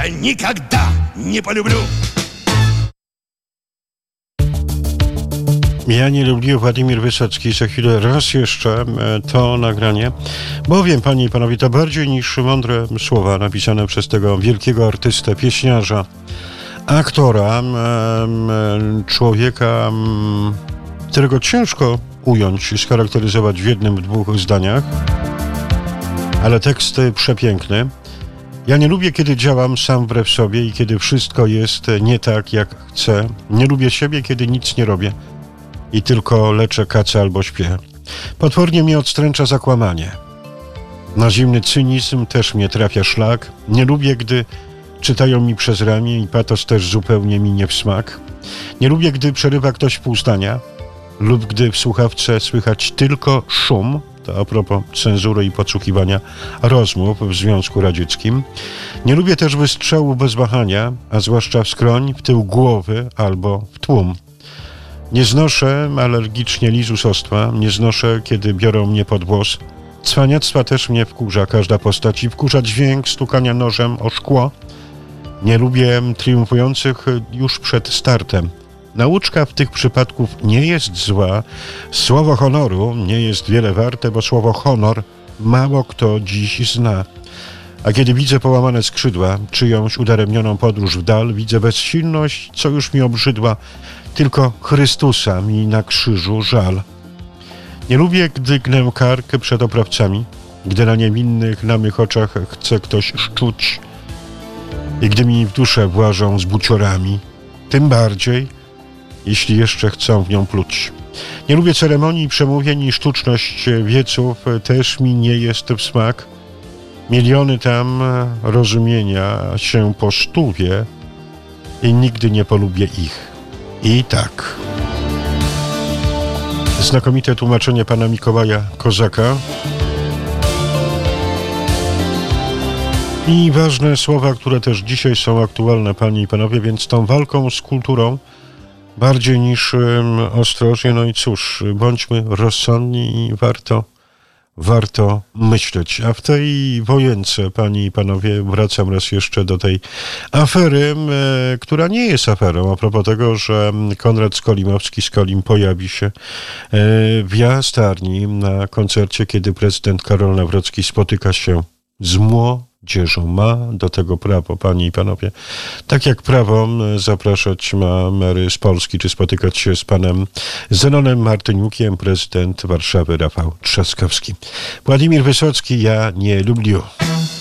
никогда не полюблю. Ja nie lubię, Władimir Wysocki. Za chwilę raz jeszcze to nagranie, bowiem, panie i panowie, to bardziej niż mądre słowa napisane przez tego wielkiego artystę, pieśniarza, aktora, człowieka, którego ciężko ująć, scharakteryzować w jednym, dwóch zdaniach, ale tekst przepiękny. Ja nie lubię, kiedy działam sam wbrew sobie i kiedy wszystko jest nie tak, jak chcę. Nie lubię siebie, kiedy nic nie robię i tylko leczę, kacę albo śpię. Potwornie mnie odstręcza zakłamanie. Na zimny cynizm też mnie trafia szlak. Nie lubię, gdy czytają mi przez ramię i patos też zupełnie mi nie w smak. Nie lubię, gdy przerywa ktoś pół zdania lub gdy w słuchawce słychać tylko szum. To a propos cenzury i podsłuchiwania rozmów w Związku Radzieckim. Nie lubię też wystrzału bez wahania, a zwłaszcza w skroń, w tył głowy albo w tłum. Nie znoszę alergicznie lizusostwa, nie znoszę, kiedy biorą mnie pod włos. Cwaniactwa też mnie wkurza każda postać i wkurza dźwięk stukania nożem o szkło. Nie lubię triumfujących już przed startem. Nauczka w tych przypadków nie jest zła. Słowo honoru nie jest wiele warte, bo słowo honor mało kto dziś zna. A kiedy widzę połamane skrzydła, czyjąś udaremnioną podróż w dal, widzę bezsilność, co już mi obrzydła, tylko Chrystusa mi na krzyżu żal. Nie lubię, gdy gnę kark przed oprawcami, gdy na niewinnych, na mych oczach chce ktoś szczuć i gdy mi w duszę włażą z buciorami, tym bardziej, jeśli jeszcze chcą w nią pluć. Nie lubię ceremonii, przemówień i sztuczność wieców też mi nie jest w smak. Miliony tam rozumienia się po stówie i nigdy nie polubię ich. I tak. Znakomite tłumaczenie pana Mikołaja Kozaka. I ważne słowa, które też dzisiaj są aktualne, panie i panowie, więc tą walką z kulturą bardziej niż ostrożnie, no i cóż, bądźmy rozsądni i warto myśleć. A w tej wojence, panie i panowie, wracam raz jeszcze do tej afery, która nie jest aferą, a propos tego, że Konrad Skolimowski pojawi się w Jastarni na koncercie, kiedy prezydent Karol Nawrocki spotyka się z młodzieżą. Ma do tego prawo, panie i panowie. Tak jak prawo zapraszać ma mery z Polski, czy spotykać się z panem Zenonem Martyniukiem, prezydent Warszawy Rafał Trzaskowski. Władimir Wysocki, ja nie lubię.